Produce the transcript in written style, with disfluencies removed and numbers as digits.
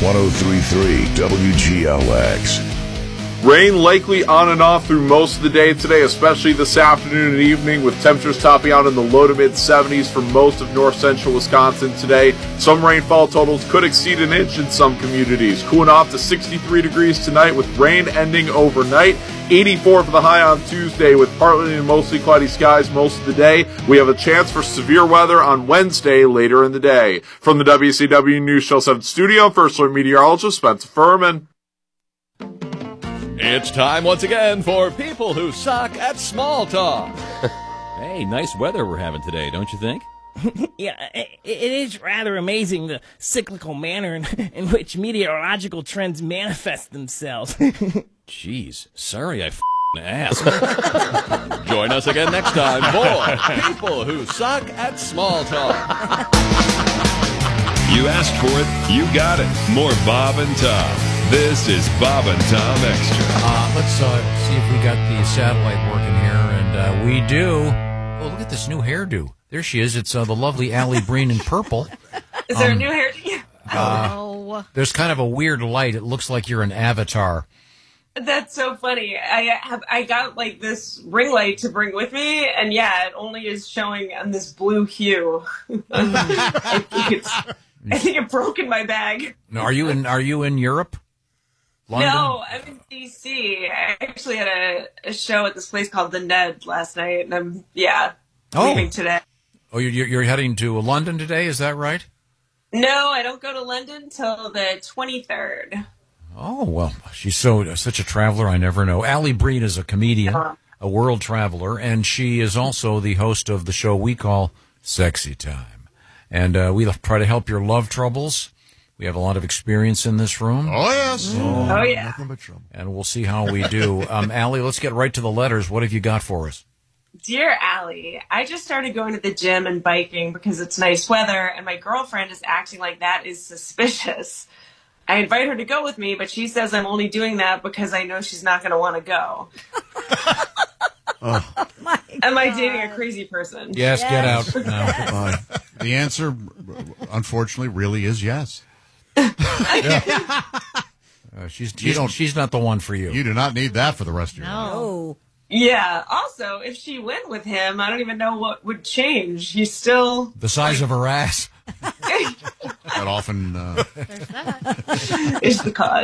103.3 WGLX. Rain likely on and off through most of the day today, especially this afternoon and evening, with temperatures topping out in the low to mid 70s for most of north central Wisconsin today. Some rainfall totals could exceed an inch in some communities. Cooling off to 63 degrees tonight with rain ending overnight. 84 for the high on Tuesday with partly and mostly cloudy skies most of the day. We have a chance for severe weather on Wednesday later in the day. From the WCW News Show 7 studio, First Alert meteorologist Spencer Furman. It's time once again for People Who Suck at Small Talk. Hey, nice weather we're having today, don't you think? Yeah, it is rather amazing the cyclical manner in which meteorological trends manifest themselves. Jeez, sorry I asked. Join us again next time for People Who Suck at Small Talk. You asked for it, you got it. More Bob and Tom. This is Bob and Tom Extra. Let's see if we got the satellite working here, and we do. Oh, look at this new hairdo. There she is. It's the lovely Allie Breen in purple. Is there a new hairdo? There's kind of a weird light. It looks like you're an avatar. That's so funny. I got like this ring light to bring with me, and yeah, it only is showing on this blue hue. I think it broke in my bag. No, are you in Europe? London? No, I'm in DC. I actually had a show at this place called The Ned last night, and I'm leaving today. Oh, you're heading to London today? Is that right? No, I don't go to London till the 23rd. Oh, well, she's such a traveler, I never know. Allie Breen is a comedian, a world traveler, and she is also the host of the show we call Sexy Time. And we try to help your love troubles. We have a lot of experience in this room. Oh, yes. Oh, yeah. Nothing but trouble. And we'll see how we do. Allie, let's get right to the letters. What have you got for us? Dear Allie, I just started going to the gym and biking because it's nice weather, and my girlfriend is acting like that is suspicious. I invite her to go with me, but she says I'm only doing that because I know she's not going to want to go. Am I dating a crazy person? Yes, get out now. The answer, unfortunately, really is yes. She's not the one for you. You do not need that for the rest of your life. No. Yeah. Also, if she went with him, I don't even know what would change. He's still The size of her ass. That often is the cause.